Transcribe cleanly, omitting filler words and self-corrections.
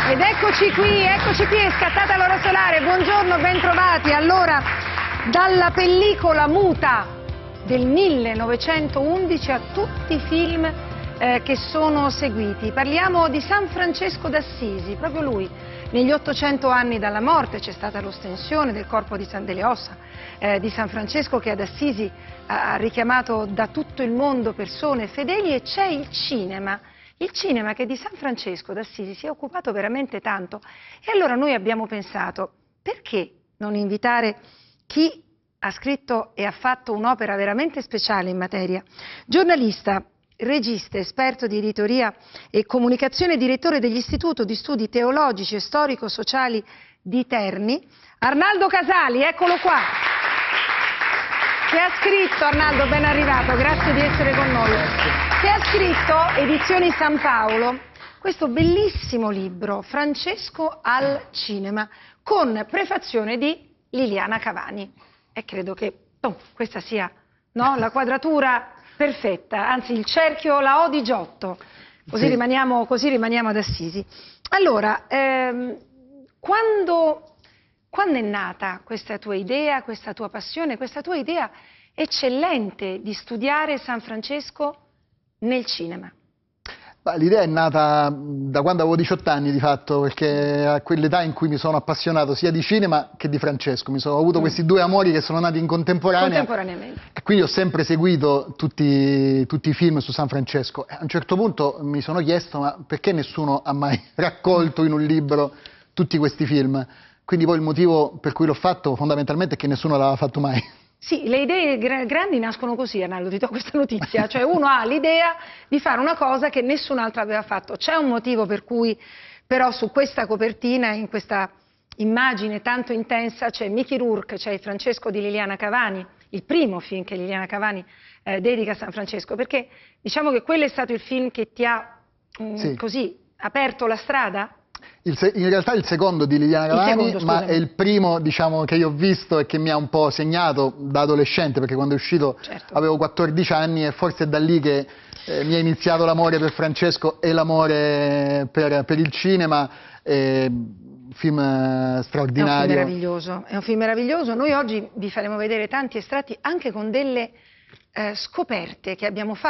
Ed eccoci qui, è scattata l'ora solare, buongiorno, bentrovati. Allora, dalla pellicola muta del 1911 a tutti i film che sono seguiti, parliamo di San Francesco d'Assisi, proprio lui. Negli 800 anni dalla morte c'è stata l'ostensione del corpo delle ossa di San Francesco, che ad Assisi ha richiamato da tutto il mondo persone fedeli, e c'è il cinema che di San Francesco d'Assisi si è occupato veramente tanto. E allora noi abbiamo pensato, perché non invitare chi ha scritto e ha fatto un'opera veramente speciale in materia? Giornalista, regista, esperto di editoria e comunicazione, direttore dell'Istituto di Studi Teologici e Storico-Sociali di Terni, Arnaldo Casali, eccolo qua, che ha scritto, Arnaldo, ben arrivato, grazie di essere con noi, che ha scritto, Edizioni San Paolo, questo bellissimo libro, Francesco al cinema, con prefazione di Liliana Cavani. E credo che questa sia, no, la quadratura perfetta, anzi il cerchio, la O di Giotto, così, sì. rimaniamo ad Assisi. Allora, quando è nata questa tua idea, questa tua passione, questa tua idea eccellente di studiare San Francesco nel cinema? L'idea è nata da quando avevo 18 anni di fatto, perché a quell'età in cui mi sono appassionato sia di cinema che di Francesco. Ho avuto questi due amori che sono nati contemporaneamente. E quindi ho sempre seguito tutti i film su San Francesco. A un certo punto mi sono chiesto, ma perché nessuno ha mai raccolto in un libro tutti questi film? Quindi poi il motivo per cui l'ho fatto fondamentalmente è che nessuno l'aveva fatto mai. Sì, le idee grandi nascono così, Arnaldo, ti do questa notizia, cioè uno ha l'idea di fare una cosa che nessun altro aveva fatto. C'è un motivo per cui però su questa copertina, in questa immagine tanto intensa, c'è Mickey Rourke, c'è il Francesco di Liliana Cavani, il primo film che Liliana Cavani dedica a San Francesco, perché diciamo che quello è stato il film che ti ha così aperto la strada? In realtà è il secondo di Liliana Cavani, ma è il primo, diciamo, che io ho visto e che mi ha un po' segnato da adolescente, perché quando è uscito avevo 14 anni e forse è da lì che mi è iniziato l'amore per Francesco e l'amore per il cinema. Film straordinario. È un film meraviglioso. Noi oggi vi faremo vedere tanti estratti anche con delle scoperte che abbiamo fatto.